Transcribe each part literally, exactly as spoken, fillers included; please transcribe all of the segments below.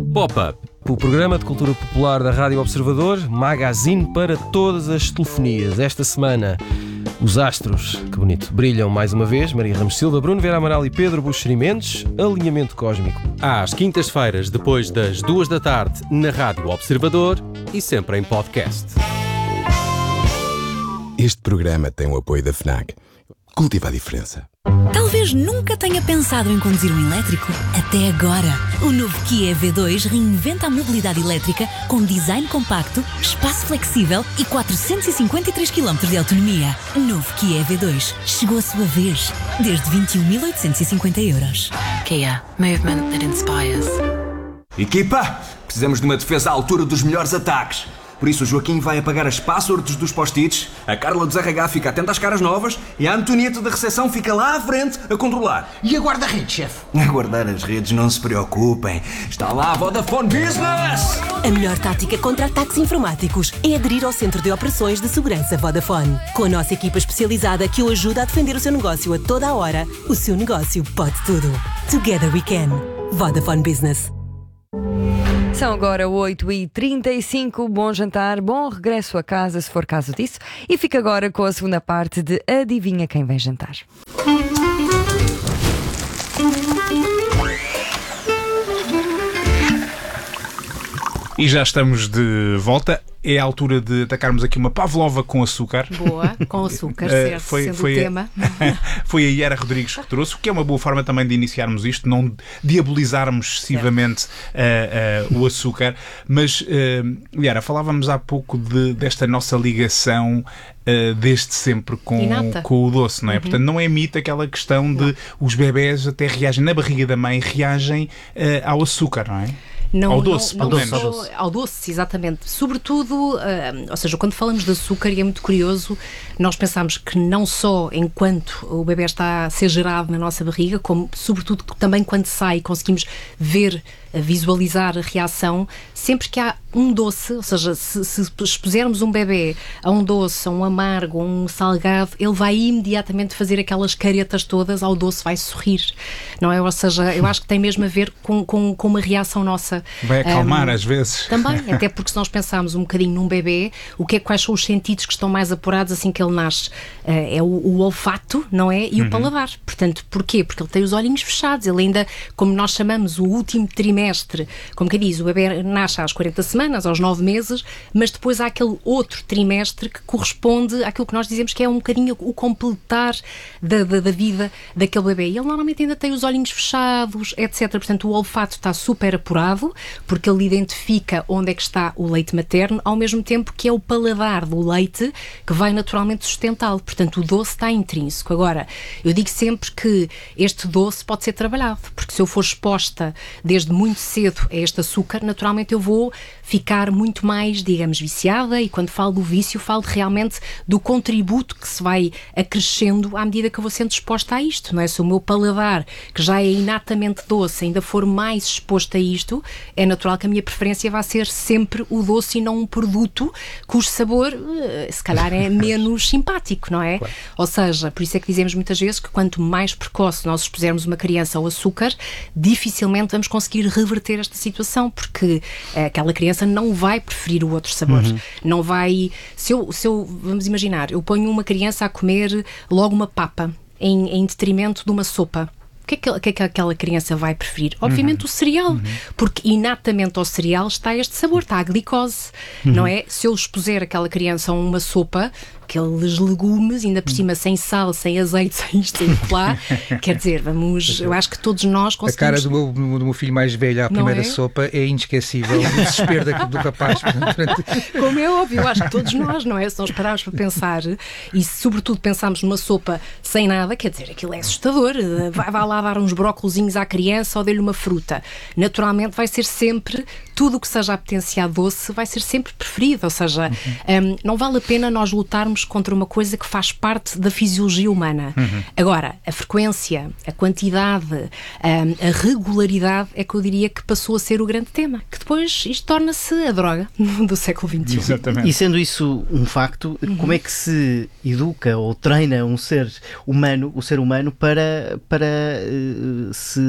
Pop-Up, o programa de cultura popular da Rádio Observador, magazine para todas as telefonias. Esta semana, os astros, que bonito, brilham mais uma vez. Maria Ramos Silva, Bruno Vera Amaral e Pedro Buxeri Mendes. Alinhamento cósmico. Às quintas-feiras, depois das duas da tarde, na Rádio Observador e sempre em podcast. Este programa tem o apoio da FNAC. Cultiva a diferença. Talvez nunca tenha pensado em conduzir um elétrico. Até agora. O novo Kia E V dois reinventa a mobilidade elétrica com design compacto, espaço flexível e quatrocentos e cinquenta e três quilómetros de autonomia. Novo Kia E V dois. Chegou a sua vez. Desde vinte e um mil oitocentos e cinquenta euros. Kia. Movement that inspires. Equipa, precisamos de uma defesa à altura dos melhores ataques. Por isso o Joaquim vai apagar as passwords dos post-its, a Carla dos R H fica atenta às caras novas e a Antonieta da recepção fica lá à frente a controlar. E a guarda-redes, chefe? A guardar as redes, não se preocupem. Está lá a Vodafone Business! A melhor tática contra ataques informáticos é aderir ao Centro de Operações de Segurança Vodafone. Com a nossa equipa especializada que o ajuda a defender o seu negócio a toda a hora, o seu negócio pode tudo. Together we can. Vodafone Business. São agora oito e trinta e cinco, bom jantar, bom regresso a casa, se for caso disso. E fica agora com a segunda parte de Adivinha Quem Vem Jantar. E já estamos de volta. É a altura de atacarmos aqui uma pavlova com açúcar. Boa, com açúcar, certo, uh, foi, sendo foi, o tema. Foi a Iera Rodrigues que trouxe, o que é uma boa forma também de iniciarmos isto, não diabolizarmos excessivamente uh, uh, o açúcar. Mas, uh, Iera, falávamos há pouco de, desta nossa ligação uh, desde sempre com, com o doce, não é? Uhum. Portanto, não é mito aquela questão de não. Os bebés até reagem, na barriga da mãe, reagem uh, ao açúcar, não é? Não, ao doce, não, pelo não menos. Só, ao doce, exatamente. Sobretudo, uh, ou seja, quando falamos de açúcar, e é muito curioso, nós pensamos que não só enquanto o bebê está a ser gerado na nossa barriga, como sobretudo também quando sai, conseguimos ver, visualizar a reação, sempre que há um doce, ou seja, se, se expusermos um bebê a um doce, a um amargo, a um salgado, ele vai imediatamente fazer aquelas caretas todas, ao doce vai sorrir, não é? Ou seja, eu acho que tem mesmo a ver com, com, com uma reação nossa. Vai acalmar um, às vezes. Também, até porque se nós pensarmos um bocadinho num bebê, o que é, quais são os sentidos que estão mais apurados assim que ele nasce? Uh, é o, o olfato, não é? E uhum. o paladar. Portanto, porquê? Porque ele tem os olhinhos fechados, ele ainda, como nós chamamos, o último trimestre, como que diz, o bebê nasce às quarenta semanas, aos nove meses, mas depois há aquele outro trimestre que corresponde àquilo que nós dizemos que é um bocadinho o completar da, da, da vida daquele bebê. E ele normalmente ainda tem os olhinhos fechados, etcétera. Portanto, o olfato está super apurado, porque ele identifica onde é que está o leite materno, ao mesmo tempo que é o paladar do leite que vai naturalmente sustentá-lo. Portanto, o doce está intrínseco. Agora, eu digo sempre que este doce pode ser trabalhado, porque se eu for exposta desde muito cedo a este açúcar, naturalmente eu vou ficar muito mais, digamos, viciada, e quando falo do vício, falo realmente do contributo que se vai acrescendo à medida que eu vou sendo exposta a isto, não é? Se o meu paladar, que já é inatamente doce, ainda for mais exposto a isto, é natural que a minha preferência vai ser sempre o doce e não um produto cujo sabor, se calhar, é menos simpático, não é? Claro. Ou seja, por isso é que dizemos muitas vezes que quanto mais precoce nós expusermos uma criança ao açúcar, dificilmente vamos conseguir reverter esta situação, porque aquela criança não vai preferir o outro sabor. Uhum. Não vai... Se eu, se eu, vamos imaginar, eu ponho uma criança a comer logo uma papa em, em detrimento de uma sopa. O que é que, que, é que aquela criança vai preferir? Obviamente uhum. o cereal, uhum. porque inatamente ao cereal está este sabor, está a glicose, uhum. não é? Se eu expuser aquela criança a uma sopa, aqueles legumes, ainda por cima sem sal, sem azeite, sem isto e lá, quer dizer, vamos, eu acho que todos nós conseguimos... A cara do meu, do meu filho mais velho à primeira é? sopa é inesquecível, o desespero do rapaz. Como é óbvio, eu acho que todos nós, não é? Se nós pararmos para pensar, e se sobretudo pensarmos numa sopa sem nada, quer dizer, aquilo é assustador, vai, vai lá dar uns brócolizinhos à criança ou dê-lhe uma fruta. Naturalmente vai ser sempre, tudo o que seja a potenciar doce vai ser sempre preferido, ou seja, uhum. um, não vale a pena nós lutarmos lutamos contra uma coisa que faz parte da fisiologia humana. Uhum. Agora, a frequência, a quantidade, a, a regularidade é que eu diria que passou a ser o grande tema, que depois isto torna-se a droga do século vinte e um. Exatamente. E sendo isso um facto, uhum. como é que se educa ou treina um ser humano, o ser humano, para, para uh, se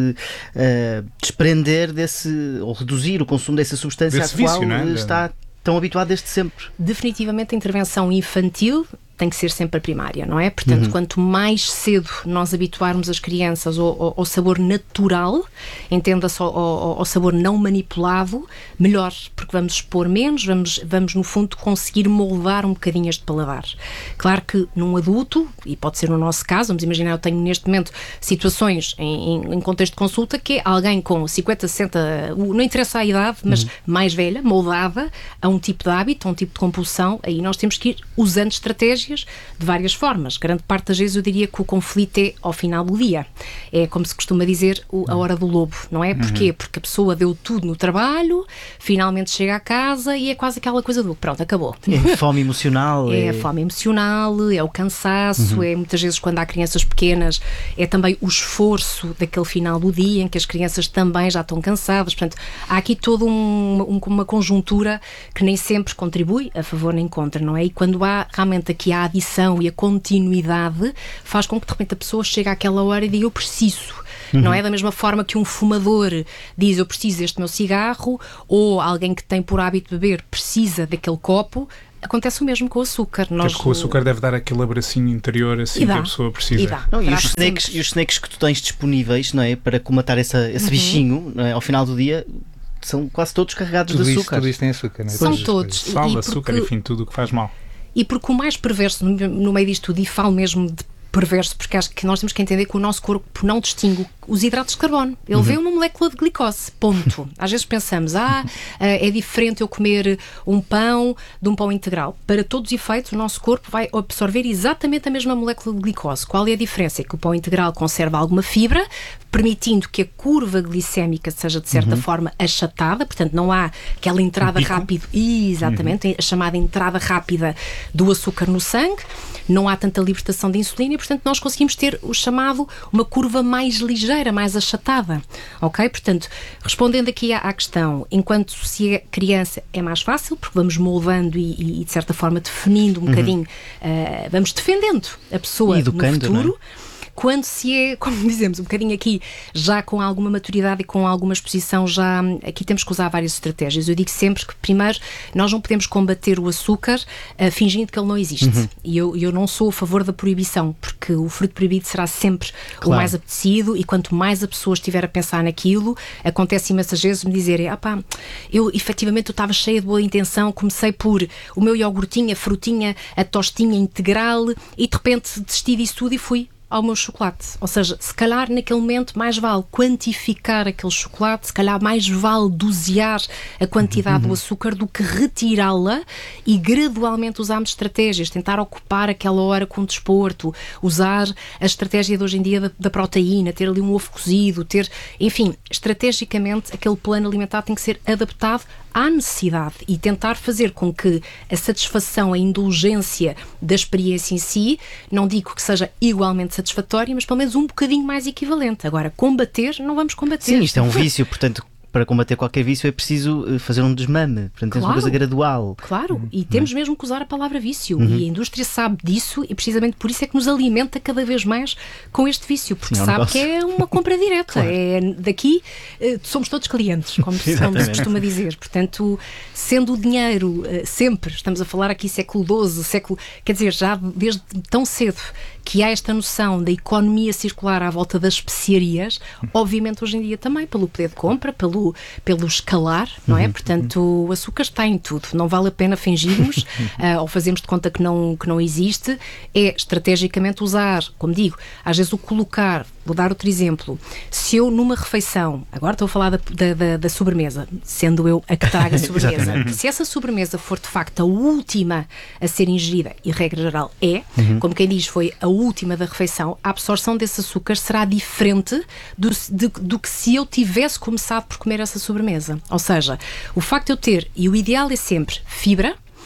uh, desprender desse, ou reduzir o consumo dessa substância desse à qual vício, não é? está tão habituado desde sempre? Definitivamente a intervenção infantil tem que ser sempre a primária, não é? Portanto, uhum. quanto mais cedo nós habituarmos as crianças ao, ao, ao sabor natural, entenda-se ao, ao, ao sabor não manipulado, melhor, porque vamos expor menos, vamos, vamos no fundo conseguir moldar um bocadinho este paladar. Claro que num adulto, e pode ser no nosso caso, vamos imaginar, eu tenho neste momento situações em, em, em contexto de consulta que é alguém com cinquenta, sessenta, não interessa a idade, mas uhum. mais velha, moldada a um tipo de hábito, a um tipo de compulsão, aí nós temos que ir usando estratégias de várias formas. Grande parte das vezes eu diria que o conflito é ao final do dia. É como se costuma dizer a hora do lobo, não é? Porquê? Porque a pessoa deu tudo no trabalho, finalmente chega a casa e é quase aquela coisa do pronto, acabou. É fome emocional. É é... a fome emocional, é o cansaço, uhum. é muitas vezes quando há crianças pequenas, é também o esforço daquele final do dia em que as crianças também já estão cansadas. Portanto, há aqui toda um, um, uma conjuntura que nem sempre contribui a favor nem contra, não é? E quando há realmente aqui a adição e a continuidade, faz com que de repente a pessoa chegue àquela hora e diga eu preciso. Uhum. Não é da mesma forma que um fumador diz eu preciso deste meu cigarro, ou alguém que tem por hábito beber precisa daquele copo. Acontece o mesmo com o açúcar. Nós... Porque o açúcar deve dar aquele abracinho interior assim que a pessoa precisa. E, dá. Não, e, os snacks, e os snacks que tu tens disponíveis, não é, para comatar essa, esse uhum. bichinho, não é, ao final do dia, são quase todos carregados tudo de isso, açúcar. Tudo isso tem açúcar, não é? São pois, todos. Sal, e açúcar, porque... enfim, tudo o que faz mal. E porque o mais perverso no, no meio disto tudo, e falo mesmo de perverso, porque acho que nós temos que entender que o nosso corpo não distingue os hidratos de carbono. Ele uhum. vê uma molécula de glicose, ponto. Às vezes pensamos, ah, é diferente eu comer um pão de um pão integral. Para todos os efeitos, o nosso corpo vai absorver exatamente a mesma molécula de glicose. Qual é a diferença? É que o pão integral conserva alguma fibra, permitindo que a curva glicémica seja, de certa uhum. forma, achatada, portanto não há aquela entrada um rápida, exatamente, uhum. a chamada entrada rápida do açúcar no sangue, não há tanta libertação de insulina e, portanto, nós conseguimos ter o chamado uma curva mais ligeira, mais achatada, ok? Portanto, respondendo aqui à, à questão, enquanto se é criança é mais fácil, porque vamos moldando e, e de certa forma, definindo um uhum. bocadinho, uh, vamos defendendo a pessoa educando, no futuro. Não é? Quando se é, como dizemos, um bocadinho aqui, já com alguma maturidade e com alguma exposição, já aqui temos que usar várias estratégias. Eu digo sempre que, primeiro, nós não podemos combater o açúcar uh, fingindo que ele não existe. Uhum. E eu, eu não sou a favor da proibição, porque o fruto proibido será sempre claro. O mais apetecido e quanto mais a pessoa estiver a pensar naquilo, acontece imensas vezes me dizerem, ah pá, eu efetivamente eu estava cheia de boa intenção, comecei por o meu iogurtinho, a frutinha, a tostinha integral e de repente desisti disso tudo e fui ao meu chocolate. Ou seja, se calhar naquele momento mais vale quantificar aquele chocolate, se calhar mais vale dosear a quantidade uhum. do açúcar do que retirá-la e gradualmente usarmos estratégias, tentar ocupar aquela hora com desporto, usar a estratégia de hoje em dia da, da proteína, ter ali um ovo cozido, ter, enfim, estrategicamente aquele plano alimentar tem que ser adaptado à necessidade e tentar fazer com que a satisfação, a indulgência da experiência em si, não digo que seja igualmente satisfatória, mas pelo menos um bocadinho mais equivalente. Agora, combater, não vamos combater. Sim, isto é um vício, portanto, para combater qualquer vício é preciso fazer um desmame, portanto, claro, é uma coisa gradual. Claro, uhum. e temos mesmo que usar a palavra vício, uhum. e a indústria sabe disso e precisamente por isso é que nos alimenta cada vez mais com este vício, porque Sim, é um sabe negócio. Que é uma compra direta, claro. É daqui somos todos clientes, como se costuma dizer, portanto, sendo o dinheiro sempre, estamos a falar aqui século doze, século, quer dizer, já desde tão cedo que há esta noção da economia circular à volta das especiarias, obviamente hoje em dia também, pelo poder de compra, pelo, pelo escalar, não é? Uhum, portanto, uhum. o açúcar está em tudo, não vale a pena fingirmos uh, ou fazermos de conta que não, que não existe, é estrategicamente usar, como digo, às vezes o colocar, vou dar outro exemplo, se eu numa refeição, agora estou a falar da, da, da, da sobremesa, sendo eu a que traga a sobremesa, se essa sobremesa for de facto a última a ser ingerida, e regra geral é, uhum. como quem diz foi a última da refeição, a absorção desse açúcar será diferente do, de, do que se eu tivesse começado por comer essa sobremesa. Ou seja, o facto de eu ter, e o ideal é sempre fibra,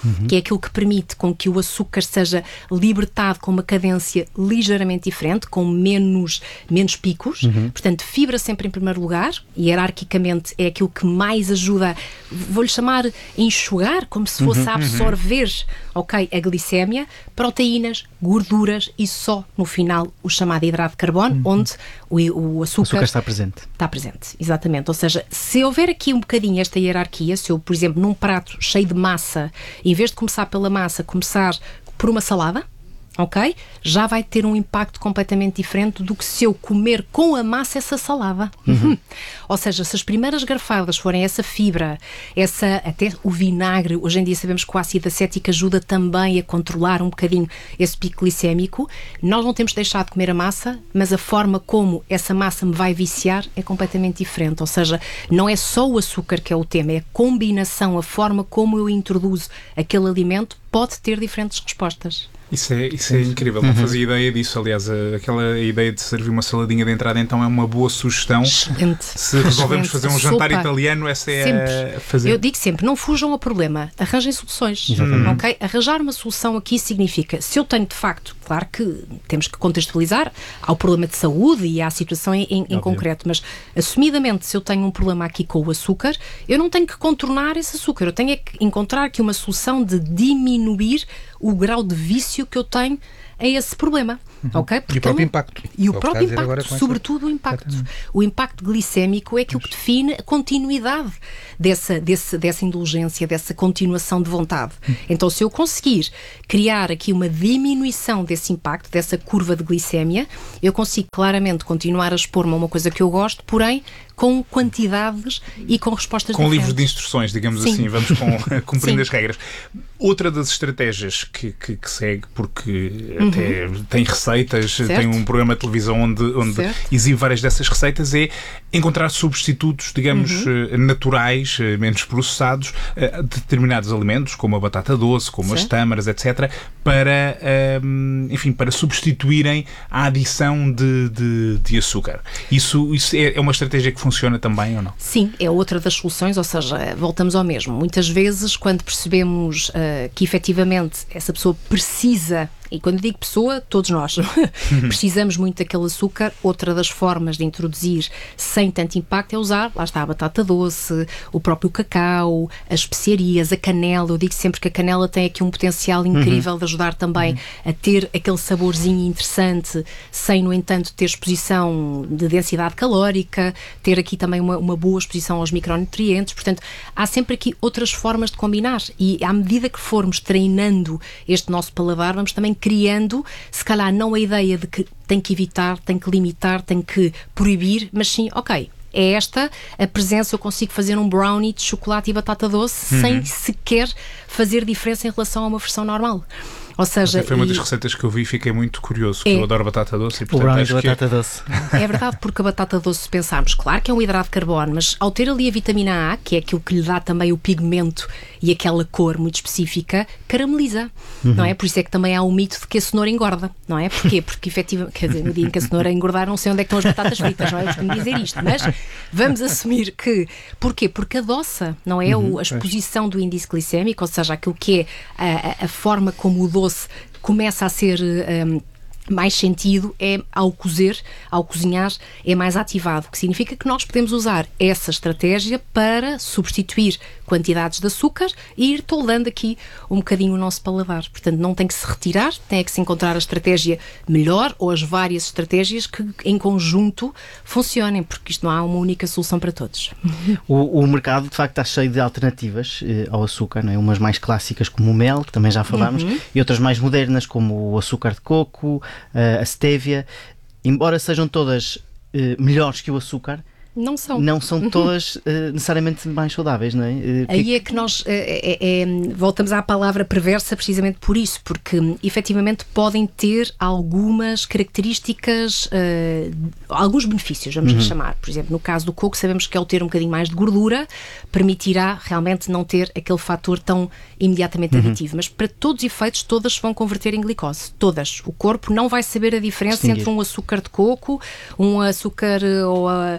uhum. que é aquilo que permite com que o açúcar seja libertado com uma cadência ligeiramente diferente, com menos, menos picos. Uhum. Portanto, fibra sempre em primeiro lugar, e hierarquicamente é aquilo que mais ajuda, vou-lhe chamar, a enxugar, como se fosse uhum. a absorver, ok, a glicémia, proteínas, gorduras e só no final o chamado hidrato de carbono, uhum. onde o, o açúcar, o açúcar está presente. Está presente, exatamente. Ou seja, se houver aqui um bocadinho esta hierarquia, se eu, por exemplo, num prato cheio de massa, em vez de começar pela massa, começar por uma salada, ok? Já vai ter um impacto completamente diferente do que se eu comer com a massa essa salada. Uhum. Ou seja, se as primeiras garfadas forem essa fibra, essa, até o vinagre, hoje em dia sabemos que o ácido acético ajuda também a controlar um bocadinho esse pico glicémico, nós não temos de deixar de comer a massa, mas a forma como essa massa me vai viciar é completamente diferente. Ou seja, não é só o açúcar que é o tema, é a combinação, a forma como eu introduzo aquele alimento pode ter diferentes respostas. Isso é, isso é incrível, não fazia ideia disso. Aliás, aquela ideia de servir uma saladinha de entrada então é uma boa sugestão. Excelente. Se resolvemos Excelente. fazer um jantar Sopa. italiano, essa é sempre. a fazer. Eu digo sempre, não fujam ao problema, arranjem soluções. Hum. Okay? Arranjar uma solução aqui significa, se eu tenho de facto, claro que temos que contextualizar, há o problema de saúde e há a situação em, em, em concreto, mas assumidamente se eu tenho um problema aqui com o açúcar, eu não tenho que contornar esse açúcar, eu tenho é que encontrar aqui uma solução de diminuir o grau de vício que eu tenho a esse problema. Uhum. Okay? E o próprio impacto. E o próprio impacto, sobretudo o impacto. Exatamente. O impacto glicémico é aquilo que define a continuidade dessa, desse, dessa indulgência, dessa continuação de vontade. Uhum. Então, se eu conseguir criar aqui uma diminuição desse impacto, dessa curva de glicémia, eu consigo claramente continuar a expor-me a uma coisa que eu gosto, porém com quantidades e com respostas com diferentes. livros de instruções, digamos Sim. assim, vamos com, cumprindo Sim. as regras. Outra das estratégias que, que, que segue, porque uhum. até tem receitas, certo. Tem um programa de televisão onde, onde exibe várias dessas receitas, é encontrar substitutos, digamos, uhum. naturais, menos processados, de determinados alimentos, como a batata doce, como certo. As tâmaras, etcétera, para, enfim, para substituírem a adição de, de, de açúcar. Isso, isso é uma estratégia que funciona também ou não? Sim, é outra das soluções, ou seja, voltamos ao mesmo. Muitas vezes, quando percebemos uh, que efetivamente essa pessoa precisa, e quando digo pessoa, todos nós precisamos muito daquele açúcar, outra das formas de introduzir sem tanto impacto é usar, lá está a batata doce, o próprio cacau, as especiarias, a canela. Eu digo sempre que a canela tem aqui um potencial incrível uhum. de ajudar também uhum. a ter aquele saborzinho interessante, sem, no entanto, ter exposição de densidade calórica, ter aqui também uma, uma boa exposição aos micronutrientes. Portanto, há sempre aqui outras formas de combinar, e à medida que formos treinando este nosso paladar, vamos também criando, se calhar não a ideia de que tem que evitar, tem que limitar, tem que proibir, mas sim, ok, é esta a presença, eu consigo fazer um brownie de chocolate e batata doce uhum. sem sequer fazer diferença em relação a uma versão normal. Ou seja, foi uma e... das receitas que eu vi e fiquei muito curioso, que é. eu adoro batata doce. E, portanto, o brownie acho de que batata doce. É verdade, porque a batata doce, se pensarmos, claro que é um hidrato de carbono, mas ao ter ali a vitamina A, que é aquilo que lhe dá também o pigmento e aquela cor muito específica, carameliza, uhum. não é? Por isso é que também há o mito de que a cenoura engorda, não é? Porquê? Porque efetivamente, quer dizer, no dia em que a cenoura engordar, não sei onde é que estão as batatas fritas, não é? Eu costumo dizer isto, mas vamos assumir que, porquê? Porque adoça, não é? Uhum, a exposição do índice glicémico, ou seja, aquilo que é a, a forma como o doce começa a ser um, mais sentido, é ao cozer, ao cozinhar, é mais ativado, o que significa que nós podemos usar essa estratégia para substituir quantidades de açúcar e ir toldando aqui um bocadinho o nosso paladar. Portanto, não tem que se retirar, tem que se encontrar a estratégia melhor ou as várias estratégias que em conjunto funcionem, porque isto não há uma única solução para todos. O, o mercado, de facto, está cheio de alternativas eh, ao açúcar, não é? Umas mais clássicas como o mel, que também já falámos, uhum. e outras mais modernas como o açúcar de coco, uh, a stevia. Embora sejam todas uh, melhores que o açúcar, não são. Não são todas uh, necessariamente mais saudáveis, não é? Uh, Aí que... é que nós é, é, é, voltamos à palavra perversa precisamente por isso, porque efetivamente podem ter algumas características, uh, alguns benefícios, vamos uhum. chamar. Por exemplo, no caso do coco, sabemos que ao ter um bocadinho mais de gordura, permitirá realmente não ter aquele fator tão imediatamente uhum. aditivo. Mas para todos os efeitos, todas se vão converter em glicose. Todas. O corpo não vai saber a diferença Distinguir. entre um açúcar de coco, um açúcar ou a, ou a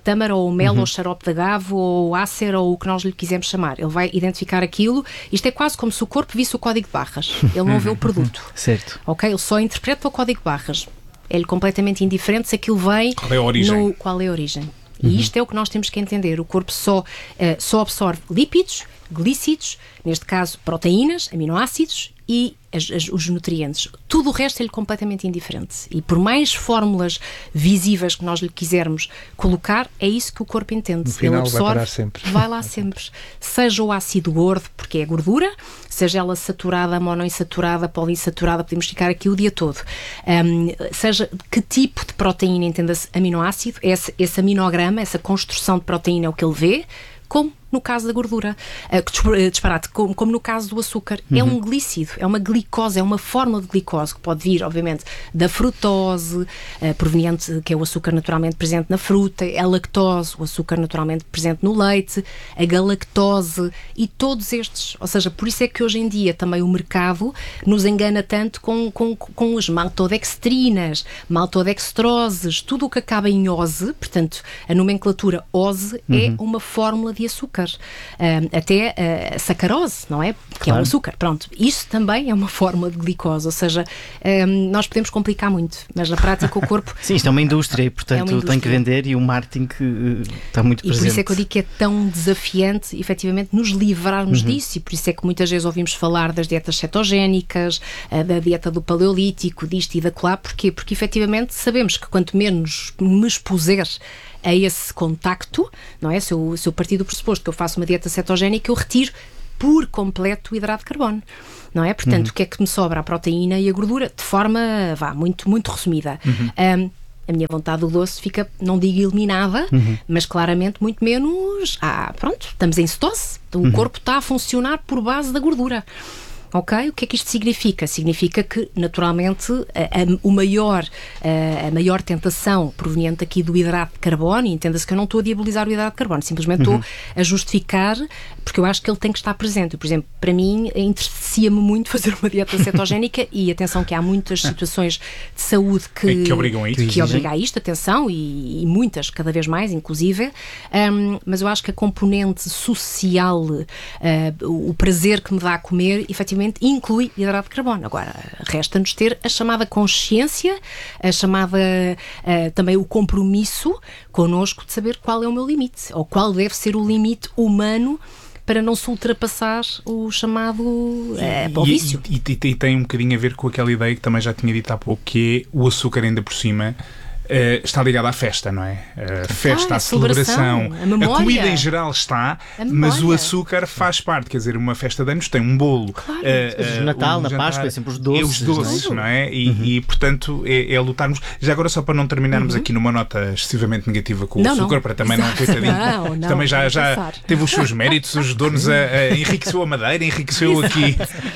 tâmara, ou o mel, Uhum. ou o xarope de agave, ou o ácer, ou o que nós lhe quisermos chamar. Ele vai identificar aquilo. Isto é quase como se o corpo visse o código de barras. Ele não vê o produto. Certo. Ok? Ele só interpreta o código de barras. É-lhe completamente indiferente se aquilo vem... Qual é a origem? No, qual é a origem. E isto é o que nós temos que entender. O corpo só, uh, só absorve lípidos, glicídios, neste caso proteínas, aminoácidos e as, as, os nutrientes. Tudo o resto é-lhe completamente indiferente. E por mais fórmulas visíveis que nós lhe quisermos colocar, é isso que o corpo entende. No final Ele absorve, vai parar sempre. vai lá sempre. Seja o ácido gordo, porque é gordura, seja ela saturada, monoinsaturada, poliinsaturada, podemos ficar aqui o dia todo. Um, seja que tipo de proteína, entenda-se, aminoácido, esse, esse aminograma, essa construção de proteína é o que ele vê, como no caso da gordura, uh, disparate, como, como no caso do açúcar. Uhum. É um glicídio, é uma glicose, é uma fórmula de glicose que pode vir, obviamente, da frutose, uh, proveniente, que é o açúcar naturalmente presente na fruta, a lactose, o açúcar naturalmente presente no leite, a galactose e todos estes. Ou seja, por isso é que hoje em dia também o mercado nos engana tanto com, com, com as maltodextrinas, maltodextroses, tudo o que acaba em ose, portanto, a nomenclatura ose uhum. é uma fórmula de açúcar. Um, até a sacarose, não é? Que claro. É um açúcar. Pronto, isso também é uma forma de glicose, ou seja, um, nós podemos complicar muito, mas na prática o corpo... Sim, isto é uma indústria e, portanto, é indústria. Tem que vender e o marketing uh, está muito presente. E por isso é que eu digo que é tão desafiante, efetivamente, nos livrarmos uhum. disso, e por isso é que muitas vezes ouvimos falar das dietas cetogénicas, uh, da dieta do paleolítico, disto e daquela. Porquê? Porque, efetivamente, sabemos que quanto menos me expuser a esse contacto, não é? Se eu, se eu partir do pressuposto que eu faço uma dieta cetogénica, eu retiro por completo o hidrato de carbono, não é? Portanto, uhum. o que é que me sobra? A proteína e a gordura, de forma, vá, muito, muito resumida. Uhum. Um, a minha vontade do doce fica, não digo eliminada, uhum. mas claramente muito menos... Ah, pronto, estamos em cetose, então uhum. o corpo está a funcionar por base da gordura. Ok? O que é que isto significa? Significa que, naturalmente, a, a, o maior, a, a maior tentação proveniente aqui do hidrato de carbono, e entenda-se que eu não estou a diabolizar o hidrato de carbono, simplesmente uhum. estou a justificar, porque eu acho que ele tem que estar presente. Por exemplo, para mim, interessia-me muito fazer uma dieta cetogénica e, atenção, que há muitas situações de saúde que, que obrigam a isto. Que obrigam a isto, atenção, e, e muitas, cada vez mais, inclusive, um, mas eu acho que a componente social, uh, o prazer que me dá a comer, efetivamente, inclui hidrato de carbono. Agora, resta-nos ter a chamada consciência, a chamada uh, também o compromisso connosco de saber qual é o meu limite, ou qual deve ser o limite humano para não se ultrapassar o chamado uh, para o vício. E, e, e, e tem um bocadinho a ver com aquela ideia que também já tinha dito há pouco, que é o açúcar ainda por cima Uh, está ligado à festa, não é? A festa, ah, a, a celebração, a, memória. A comida em geral está, mas o açúcar faz parte, quer dizer, uma festa de anos tem um bolo. Claro. Uh, uh, Natal, um na jantar, Páscoa, é sempre os doces. É os doces, não é? Não é? E, uhum. e, portanto, é, é lutarmos. Já agora, só para não terminarmos uhum. aqui numa nota excessivamente negativa com o não, açúcar, não. para também Exato. não, coitadinho. Não, não, também já, já teve os seus méritos, ajudou-nos a, a enriqueceu a Madeira, enriqueceu aqui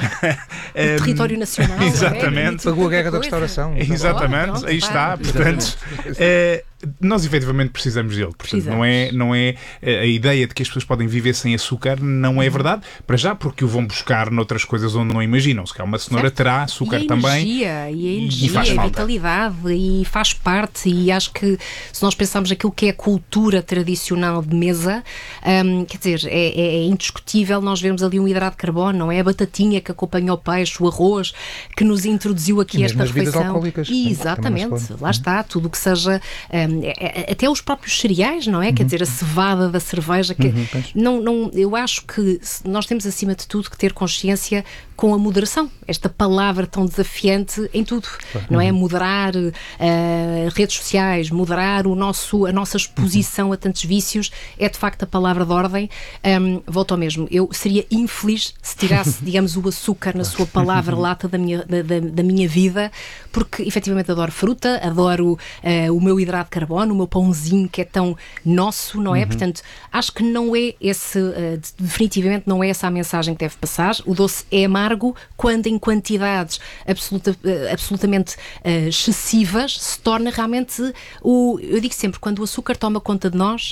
o território nacional. Exatamente. Pagou a guerra da restauração. Exatamente, pronto, aí está. Portanto, é, nós efetivamente precisamos dele. Portanto, não é, não é a ideia de que as pessoas podem viver sem açúcar, não é verdade. Para já, porque o vão buscar noutras coisas onde não imaginam. Se calhar uma cenoura certo. Terá açúcar e a também. Energia, e a energia, e faz e a falta. vitalidade, e faz parte. E acho que se nós pensarmos aquilo que é a cultura tradicional de mesa, hum, quer dizer, é, é, é indiscutível nós vermos ali um hidrato de carbono, não é? A batatinha que acompanha o peixe, o arroz, que nos introduziu aqui e esta mesmo refeição. As alcoólicas, e, exatamente, lá está, tudo o que seja. Hum, é, é, até os próprios cereais, não é? Uhum. Quer dizer, a cevada da cerveja. Que uhum, não, não, eu acho que nós temos, acima de tudo, que ter consciência com a moderação. Esta palavra tão desafiante em tudo, claro. Não é? Moderar uh, redes sociais, moderar o nosso, a nossa exposição uhum. a tantos vícios, é de facto a palavra de ordem. Um, volto ao mesmo. Eu seria infeliz se tirasse, digamos, o açúcar na sua palavra-lata da minha, da, da, da minha vida, porque efetivamente adoro fruta, adoro uh, o meu hidrato de carbono, o meu pãozinho que é tão nosso, não é? Uhum. Portanto, acho que não é esse, uh, definitivamente não é essa a mensagem que deve passar. O doce é amargo quando em quantidades absoluta, uh, absolutamente uh, excessivas se torna realmente o... Eu digo sempre, quando o açúcar toma conta de nós,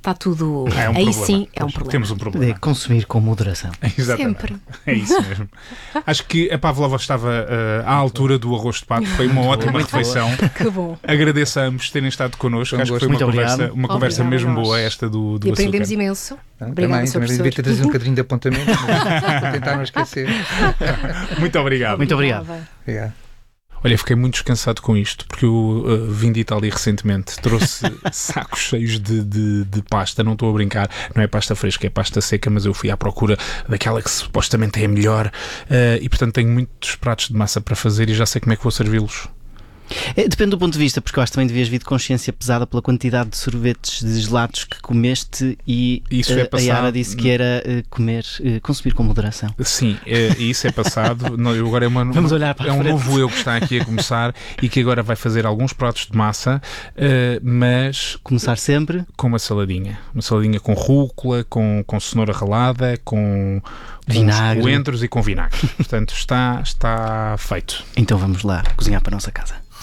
está tudo. É um Aí problema. sim é um problema. Temos um problema. De consumir com moderação. Exatamente. Sempre. É isso mesmo. Acho que a Pavlova estava uh, à altura do arroz de pato. Foi uma ótima Muito refeição. Que bom. Agradeço a ambos terem estado connosco. Foi um Acho que foi gosto. uma Muito conversa, obrigado. uma conversa Obrigada mesmo a nós. boa esta do, do E aprendemos açúcar. imenso. Não, Obrigada, também, senhor também devia professor. ter trazido um bocadinho de apontamento para tentar não esquecer. Muito obrigado. Muito obrigado. Obrigado. Olha, fiquei muito descansado com isto, porque eu uh, vim de Itália recentemente, trouxe sacos cheios de, de, de pasta, não estou a brincar, não é pasta fresca, é pasta seca, mas eu fui à procura daquela que supostamente é a melhor, uh, e portanto tenho muitos pratos de massa para fazer e já sei como é que vou servi-los. É, depende do ponto de vista, porque eu acho que também devias vir de consciência pesada pela quantidade de sorvetes de gelados que comeste e Isso uh, é a passado. Yara disse que era uh, comer, uh, consumir com moderação. Sim, é, isso é passado. Não, eu agora é, uma, Vamos olhar para é a um frente. novo eu que está aqui a começar e que agora vai fazer alguns pratos de massa, uh, mas Começar sempre com uma saladinha. Uma saladinha com rúcula, com, com cenoura ralada, com Vinagre. coentros e com vinagre. Portanto, está, está feito. Então vamos lá cozinhar para a nossa casa.